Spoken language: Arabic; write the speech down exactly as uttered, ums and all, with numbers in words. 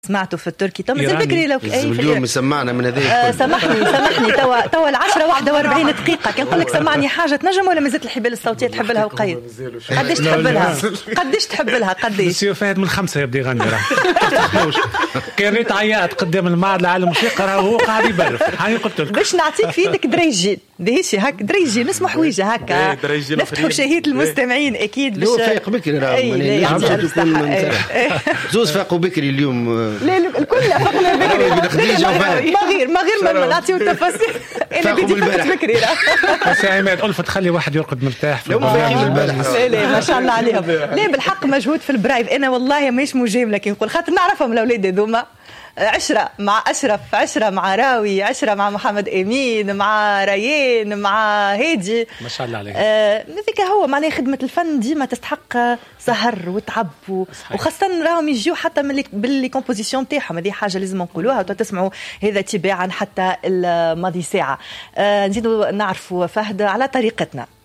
سمعته في التركي تو مازال بكري لو اليوم سمعنا من هذيك آه سامحني سامحني توا توا العشرة واحدة وأربعين دقيقة كان نقول لك سمعني حاجة تنجم ولا مازالت الحبال الصوتية تحب لها وقيد قديش تحب لها قديش تحب لها قديش سيو فهد من خمسة يبدي يغني راه كان ريت عيات قدام المعهد العالم الموسيقى راه هو قاعد يبرف هاني قلت لك باش نعطيك في يدك دريجين دهيشي هك دريجين اسمه حويجة هكا نفتحوا شهية المستمعين أكيد باش فايق بكري راه زوز فاقوا بكري اليوم لا الكل فاقنا بكري ما غير ما غير ما نعطيو التفاصيل انا بديت بكري راه بس عماد ألفة تخلي واحد يرقد مرتاح لا لا ما شاء الله عليهم لا بالحق مجهود في البرايف انا والله ماهيش مجامله كي نقول خاطر نعرفهم الاولاد هذوما عشرة مع أشرف عشرة مع راوي عشرة مع محمد أمين مع ريان مع هادي ما شاء الله عليك هذيك آه هو معناه خدمة الفن ديما تستحق سهر وتعب وخاصة راهم يجيو حتى من باللي كومبوزيسيون تاعهم هذه حاجة لازم نقولوها وتسمعوا هذا تباعا حتى الماضي ساعة. آه نزيدوا نعرفوا فهد على طريقتنا.